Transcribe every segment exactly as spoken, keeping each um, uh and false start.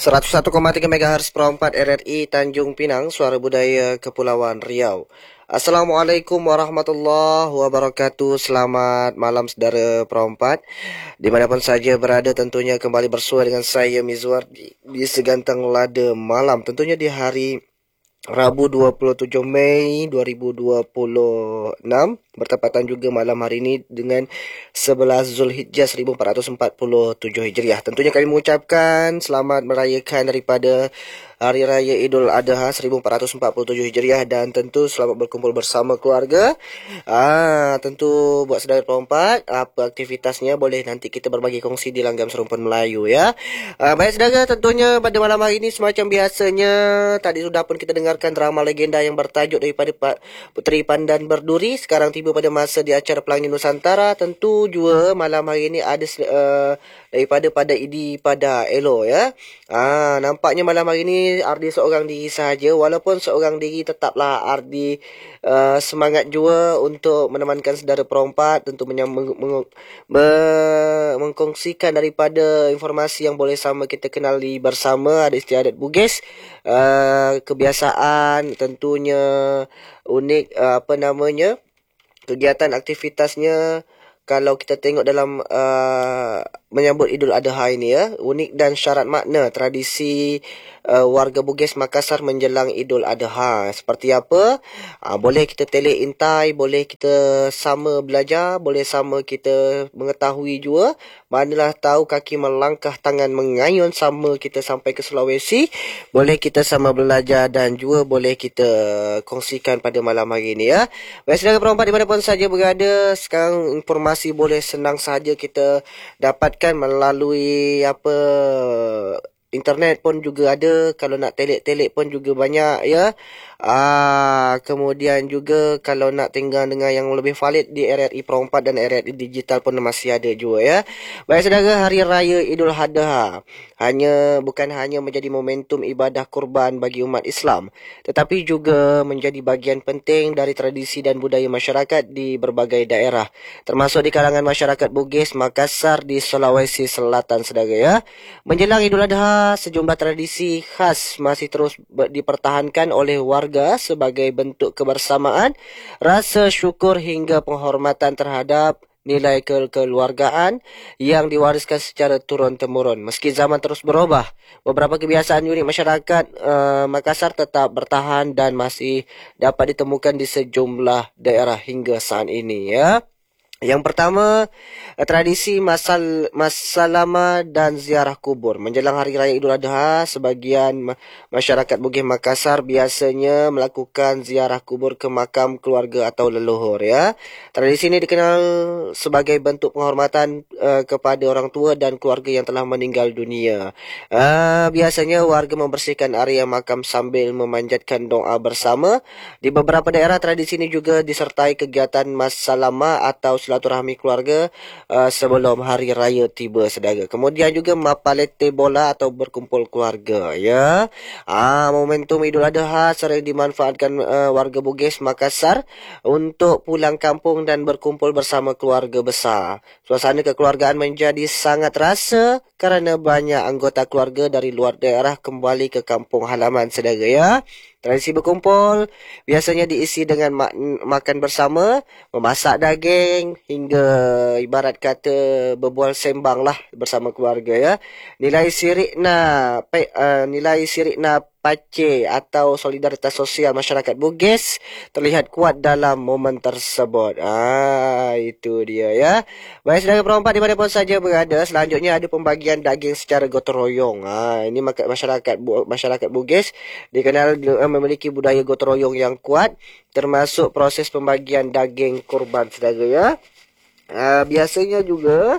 seratus satu koma tiga megahertz Pro empat R R I Tanjung Pinang, Suara Budaya Kepulauan Riau. Assalamualaikum warahmatullahi wabarakatuh. Selamat malam saudara Pro empat, dimanapun saja berada. Tentunya kembali bersua dengan saya Mizwar di, di Segantang Lada Malam. Tentunya di hari Rabu dua puluh tujuh Mei dua ribu dua puluh enam, bertepatan juga malam hari ini dengan sebelas Zulhijjah seribu empat ratus empat puluh tujuh Hijriah. Tentunya kami mengucapkan selamat merayakan daripada Hari Raya Idul Adha seribu empat ratus empat puluh tujuh Hijriah, dan tentu selamat berkumpul bersama keluarga. Ah, tentu buat saudara perempat, apa aktivitasnya boleh nanti kita berbagi kongsi di Langgam Serumpan Melayu ya. Ah, baik saudara, tentunya pada malam hari ini semacam biasanya tadi sudah pun kita dengarkan drama legenda yang bertajuk daripada Pak Puteri Pandan Berduri. Sekarang tiba pada masa di acara Pelangi Nusantara. Tentu juga malam hari ini ada uh, daripada pada Idi pada Elo ya. Ah, nampaknya malam hari ini Ardi seorang diri sahaja, walaupun seorang diri tetaplah Ardi uh, semangat juga untuk menemankan saudara perempat, tentu menyam, meng, meng, meng, mengkongsikan daripada informasi yang boleh sama kita kenali bersama. Ada istiadat Bugis, uh, kebiasaan tentunya unik, uh, apa namanya, kegiatan aktivitasnya. Kalau kita tengok dalam uh, menyambut Idul Adha ini ya, unik dan syarat makna tradisi uh, warga Bugis Makassar menjelang Idul Adha seperti apa? Uh, boleh kita telik intai, boleh kita sama belajar, boleh sama kita mengetahui juga. Manalah tahu kaki melangkah, tangan mengayun, sama kita sampai ke Sulawesi. Boleh kita sama belajar dan juga boleh kita kongsikan pada malam hari ini ya. Baik saudara perempat dimanapun saja berada, sekarang informasi boleh senang saja kita dapatkan melalui apa internet pun juga ada. Kalau nak telik-telik pun juga banyak ya. Ah, kemudian juga kalau nak tinggal dengan yang lebih valid di R R I Pro empat dan R R I Digital pun masih ada juga ya. Baik saudara, Hari Raya Idul Adha hanya bukan hanya menjadi momentum ibadah kurban bagi umat Islam, tetapi juga menjadi bagian penting dari tradisi dan budaya masyarakat di berbagai daerah, termasuk di kalangan masyarakat Bugis Makassar di Sulawesi Selatan saudara ya. Menjelang Idul Adha, sejumlah tradisi khas masih terus dipertahankan oleh warga sebagai bentuk kebersamaan, rasa syukur hingga penghormatan terhadap nilai kekeluargaan yang diwariskan secara turun-temurun. Meski zaman terus berubah, beberapa kebiasaan unik masyarakat uh, Makassar tetap bertahan dan masih dapat ditemukan di sejumlah daerah hingga saat ini ya. Yang pertama, tradisi masal masalama dan ziarah kubur. Menjelang Hari Raya Idul Adha, sebagian masyarakat Bugis Makassar biasanya melakukan ziarah kubur ke makam keluarga atau leluhur ya. Tradisi ini dikenal sebagai bentuk penghormatan uh, kepada orang tua dan keluarga yang telah meninggal dunia. Uh, biasanya warga membersihkan area makam sambil memanjatkan doa bersama. Di beberapa daerah tradisi ini juga disertai kegiatan masalama atau silaturahmi keluarga uh, sebelum hari raya tiba saudara. Kemudian juga mapalete bola atau berkumpul keluarga ya. Ah, momentum Idul Adha sering dimanfaatkan uh, warga Bugis Makassar untuk pulang kampung dan berkumpul bersama keluarga besar. Suasana kekeluargaan menjadi sangat terasa kerana banyak anggota keluarga dari luar daerah kembali ke kampung halaman saudara ya. Tradisi berkumpul biasanya diisi dengan mak- makan bersama, memasak daging, hingga ibarat kata berbual sembang lah bersama keluarga ya. Nilai sirikna, pe, uh, nilai sirikna pace atau solidaritas sosial masyarakat Bugis terlihat kuat dalam momen tersebut. Ah, itu dia ya. Baik saudara perempat dimanapun saja berada, selanjutnya ada pembagian daging secara gotong royong. Ah, ini masyarakat masyarakat Bugis dikenal uh, memiliki budaya gotong royong yang kuat, termasuk proses pembagian daging kurban saudara ya. Uh, biasanya juga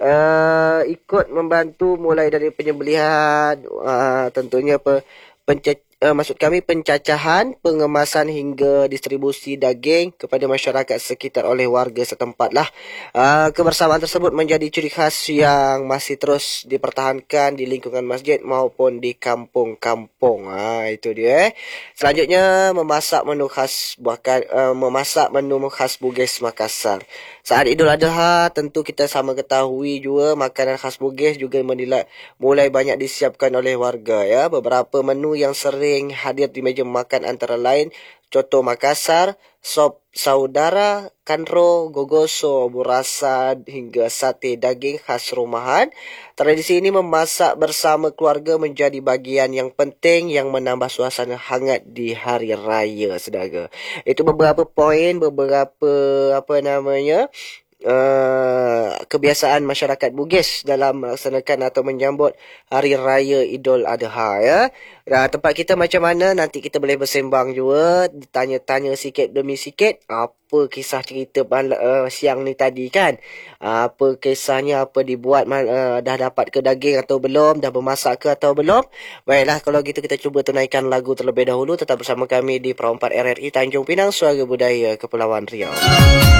uh, ikut membantu mulai dari penyembelihan, uh, tentunya pe, pencet, uh, maksud kami pencacahan, pengemasan hingga distribusi daging kepada masyarakat sekitar oleh warga setempat lah. Uh, kebersamaan tersebut menjadi ciri khas yang masih terus dipertahankan di lingkungan masjid maupun di kampung-kampung. Ha, itu dia. Eh. Selanjutnya memasak menu khas bahkan uh, memasak menu khas Bugis Makassar. Saat Idul Adha tentu kita sama ketahui juga makanan khas Bugis juga menilai mulai banyak disiapkan oleh warga ya. Beberapa menu yang sering hadir di meja makan antara lain coto Makassar, sop saudara, kanro, gogoso, burasa hingga sate daging khas rumahan. Tradisi ini memasak bersama keluarga menjadi bagian yang penting yang menambah suasana hangat di hari raya saudara. Itu beberapa poin, beberapa apa namanya Uh, kebiasaan masyarakat Bugis dalam melaksanakan atau menyambut Hari Raya Idul Adha ya. Nah, tempat kita macam mana nanti kita boleh bersembang juga, ditanya-tanya sikit demi sikit apa kisah cerita uh, siang ni tadi kan. Uh, apa kisahnya, apa dibuat, uh, dah dapat ke daging atau belum, dah bermasak ke atau belum. Baiklah kalau gitu kita cuba tunaikan lagu terlebih dahulu. Tetap bersama kami di Perompat R R I Tanjung Pinang, Suara Budaya Kepulauan Riau.